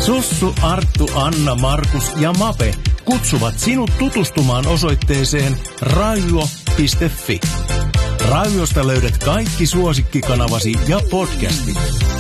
Sussu, Arttu, Anna, Markus ja Mape kutsuvat sinut tutustumaan osoitteeseen raivio.fi. Raiviosta löydät kaikki suosikkikanavasi ja podcastit.